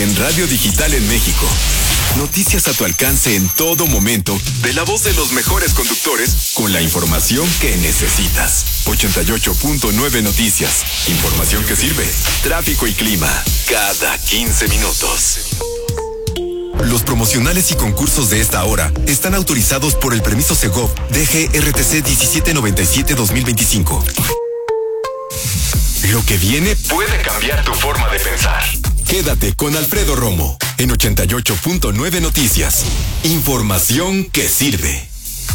en Radio Digital en México. Noticias a tu alcance en todo momento, de la voz de los mejores conductores, con la información que necesitas. 88.9 Noticias. Información que sirve. Tráfico y clima. Cada 15 minutos. Los promocionales y concursos de esta hora están autorizados por el permiso Segov DGRTC 1797-2025. Lo que viene puede cambiar tu forma de pensar. Quédate con Alfredo Romo en 88.9 Noticias. Información que sirve.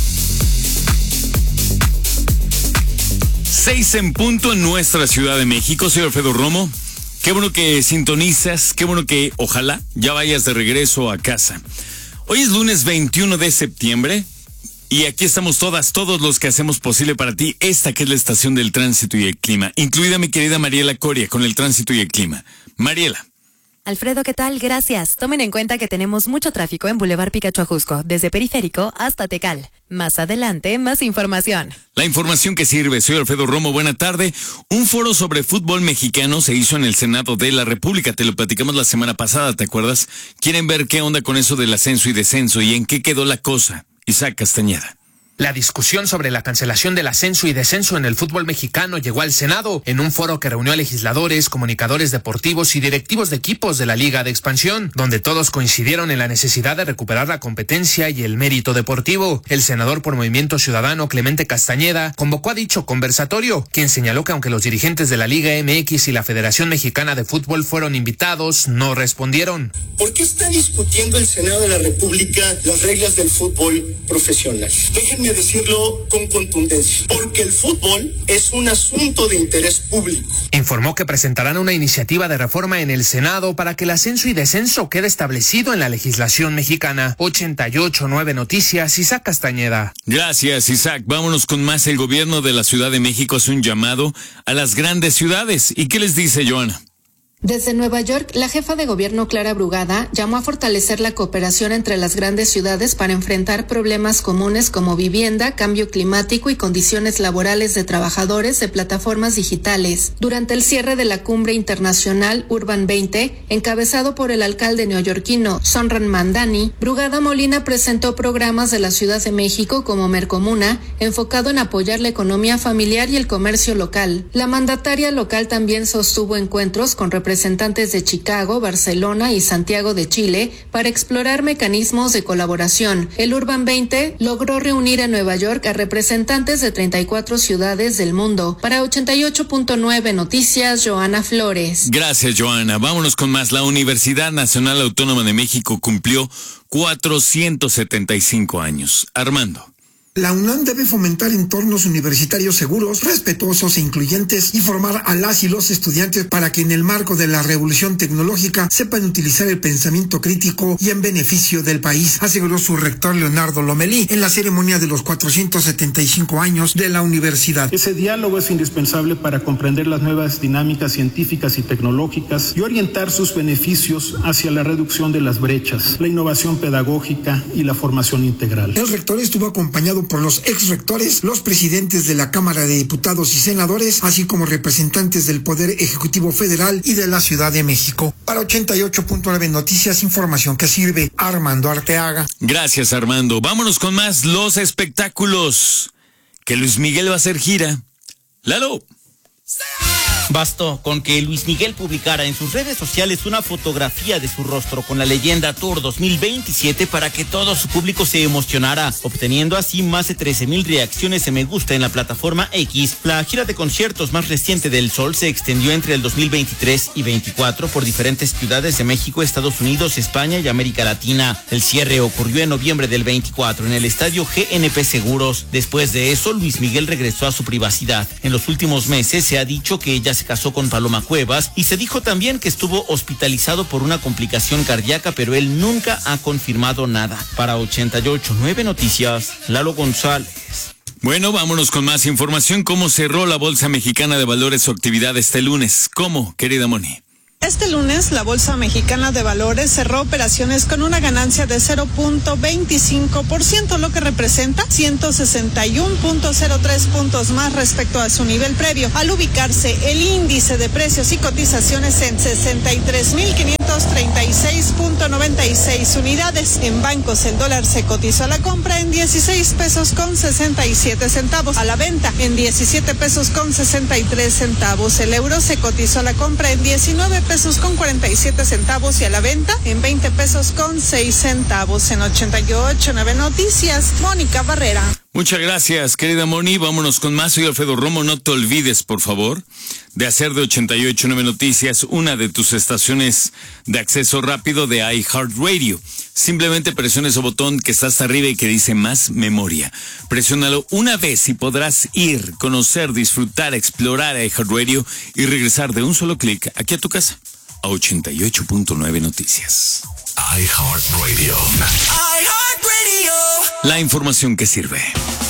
6 en punto en nuestra Ciudad de México. Soy Alfredo Romo. Qué bueno que sintonizas, qué bueno que ojalá ya vayas de regreso a casa. Hoy es lunes 21 de septiembre y aquí estamos todos los que hacemos posible para ti esta que es la estación del tránsito y el clima, incluida mi querida Mariela Coria con el tránsito y el clima. Mariela. Alfredo, ¿qué tal? Gracias. Tomen en cuenta que tenemos mucho tráfico en Boulevard Picacho Ajusco, desde Periférico hasta Tecal. Más adelante, más información. La información que sirve. Soy Alfredo Romo, buena tarde. Un foro sobre fútbol mexicano se hizo en el Senado de la República. Te lo platicamos la semana pasada, ¿te acuerdas? ¿Quieren ver qué onda con eso del ascenso y descenso y en qué quedó la cosa? Isaac Castañeda. La discusión sobre la cancelación del ascenso y descenso en el fútbol mexicano llegó al Senado en un foro que reunió a legisladores, comunicadores deportivos y directivos de equipos de la Liga de Expansión, donde todos coincidieron en la necesidad de recuperar la competencia y el mérito deportivo. El senador por Movimiento Ciudadano, Clemente Castañeda, convocó a dicho conversatorio, quien señaló que aunque los dirigentes de la Liga MX y la Federación Mexicana de Fútbol fueron invitados, no respondieron. ¿Por qué está discutiendo el Senado de la República las reglas del fútbol profesional? Déjenme decirlo con contundencia, porque el fútbol es un asunto de interés público. Informó que presentarán una iniciativa de reforma en el Senado para que el ascenso y descenso quede establecido en la legislación mexicana. 88.9 Noticias, Isaac Castañeda. Gracias, Isaac. Vámonos con más. El gobierno de la Ciudad de México hace un llamado a las grandes ciudades. ¿Y qué les dice, Joana? Desde Nueva York, la jefa de gobierno Clara Brugada llamó a fortalecer la cooperación entre las grandes ciudades para enfrentar problemas comunes como vivienda, cambio climático y condiciones laborales de trabajadores de plataformas digitales. Durante el cierre de la cumbre internacional Urban 20, encabezado por el alcalde neoyorquino Sonran Mandani, Brugada Molina presentó programas de la Ciudad de México como Mercomuna, enfocado en apoyar la economía familiar y el comercio local. La mandataria local también sostuvo encuentros con representantes de Chicago, Barcelona y Santiago de Chile para explorar mecanismos de colaboración. El Urban 20 logró reunir en Nueva York a representantes de 34 ciudades del mundo. Para 88.9 Noticias, Joana Flores. Gracias, Joana. Vámonos con más. La Universidad Nacional Autónoma de México cumplió 475 años. Armando. La UNAM debe fomentar entornos universitarios seguros, respetuosos e incluyentes y formar a las y los estudiantes para que en el marco de la revolución tecnológica sepan utilizar el pensamiento crítico y en beneficio del país, aseguró su rector Leonardo Lomelí en la ceremonia de los 475 años de la universidad. Ese diálogo es indispensable para comprender las nuevas dinámicas científicas y tecnológicas y orientar sus beneficios hacia la reducción de las brechas, la innovación pedagógica y la formación integral. El rector estuvo acompañado por los exrectores, los presidentes de la Cámara de Diputados y Senadores, así como representantes del Poder Ejecutivo Federal y de la Ciudad de México. Para 88.9 Noticias, información que sirve. Armando Arteaga. Gracias, Armando. Vámonos con más los espectáculos. Que Luis Miguel va a hacer gira. Lalo. Bastó con que Luis Miguel publicara en sus redes sociales una fotografía de su rostro con la leyenda Tour 2027 para que todo su público se emocionara, obteniendo así más de 13,000 reacciones de me gusta en la plataforma X. La gira de conciertos más reciente del Sol se extendió entre el 2023 y 24 por diferentes ciudades de México, Estados Unidos, España y América Latina. El cierre ocurrió en noviembre del 24 en el estadio GNP Seguros. Después de eso, Luis Miguel regresó a su privacidad. En los últimos meses se ha dicho que ella se casó con Paloma Cuevas y se dijo también que estuvo hospitalizado por una complicación cardíaca, pero él nunca ha confirmado nada. Para 88.9 Noticias, Lalo González. Bueno, vámonos con más información. ¿Cómo cerró la Bolsa Mexicana de Valores su actividad este lunes? ¿Cómo, querida Moni? Este lunes, la Bolsa Mexicana de Valores cerró operaciones con una ganancia de 0.25%, lo que representa 161.03 puntos más respecto a su nivel previo, al ubicarse el índice de precios y cotizaciones en 63.500 536.96 unidades. En bancos el dólar se cotizó a la compra en 16 pesos con 67 centavos, a la venta en 17 pesos con 63 centavos. El euro se cotizó a la compra en 19 pesos con 47 centavos y a la venta en 20 pesos con 6 centavos. En 88.9 Noticias, Mónica Barrera. Muchas gracias, querida Moni. Vámonos con más. Soy Alfredo Romo. No te olvides, por favor, de hacer de 88.9 Noticias una de tus estaciones de acceso rápido de iHeartRadio. Simplemente presiona ese botón que está hasta arriba y que dice más memoria. Presiónalo una vez y podrás ir, conocer, disfrutar, explorar iHeartRadio y regresar de un solo clic aquí a tu casa a 88.9 Noticias. iHeartRadio. La información que sirve.